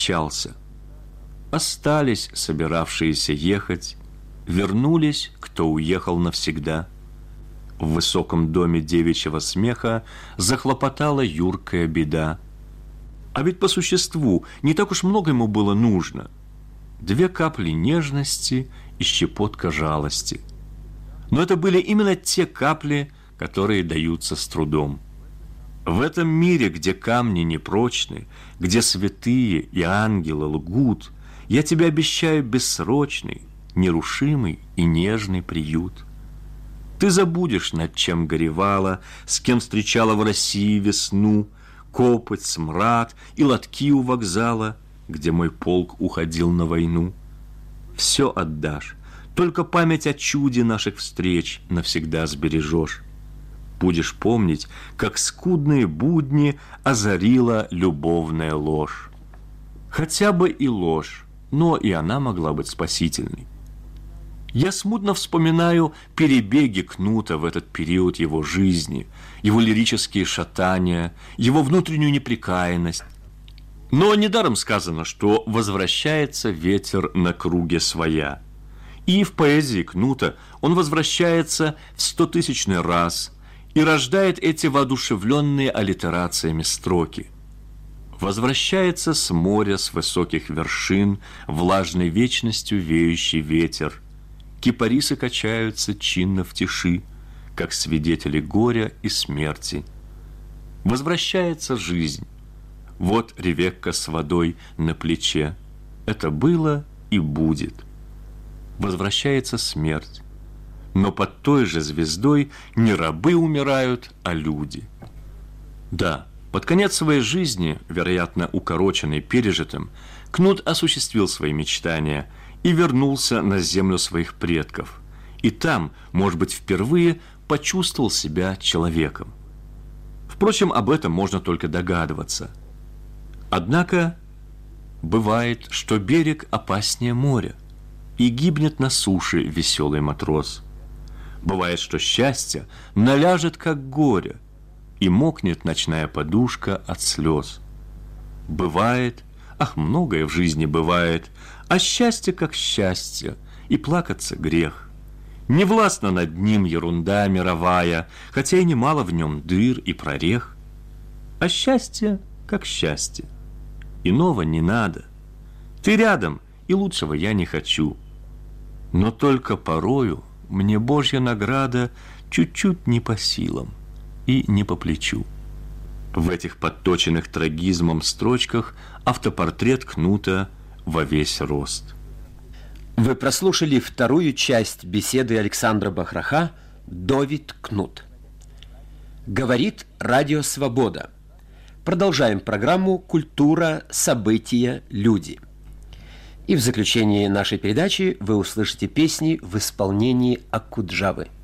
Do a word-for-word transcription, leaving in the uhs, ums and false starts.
скончался. Остались собиравшиеся ехать, вернулись, кто уехал навсегда. В высоком доме девичьего смеха захлопотала юркая беда. А ведь по существу не так уж много ему было нужно. Две капли нежности и щепотка жалости. Но это были именно те капли, которые даются с трудом. В этом мире, где камни непрочны, где святые и ангелы лгут, я тебе обещаю бессрочный, нерушимый и нежный приют. Ты забудешь, над чем горевала, с кем встречала в России весну, копоть, смрад и лотки у вокзала, где мой полк уходил на войну. Все отдашь, только память о чуде наших встреч навсегда сбережешь. Будешь помнить, как скудные будни озарила любовная ложь. Хотя бы и ложь, но и она могла быть спасительной. Я смутно вспоминаю перебеги Кнута в этот период его жизни, его лирические шатания, его внутреннюю непрекаянность. Но недаром сказано, что возвращается ветер на круге своя. И в поэзии Кнута он возвращается в стотысячный раз и рождает эти воодушевленные аллитерациями строки. Возвращается с моря, с высоких вершин, влажной вечностью веющий ветер. Кипарисы качаются чинно в тиши, как свидетели горя и смерти. Возвращается жизнь. Вот Ревекка с водой на плече. Это было и будет. Возвращается смерть. Но под той же звездой не рабы умирают, а люди. Да, под конец своей жизни, вероятно, укороченный пережитым, Кнут осуществил свои мечтания и вернулся на землю своих предков. И там, может быть, впервые почувствовал себя человеком. Впрочем, об этом можно только догадываться. Однако бывает, что берег опаснее моря, и гибнет на суше веселый матрос. Бывает, что счастье наляжет, как горе, и мокнет ночная подушка от слез. Бывает, ах, многое в жизни бывает, а счастье как счастье, и плакаться грех. Не властна над ним ерунда мировая, хотя и немало в нем дыр и прорех. А счастье как счастье, иного не надо. Ты рядом, и лучшего я не хочу. Но только порою мне Божья награда чуть-чуть не по силам и не по плечу. В этих подточенных трагизмом строчках автопортрет Кнута во весь рост. Вы прослушали вторую часть беседы Александра Бахраха «Довид Кнут». Говорит Радио Свобода. Продолжаем программу «Культура, события, люди». И в заключении нашей передачи вы услышите песни в исполнении Акуджавы.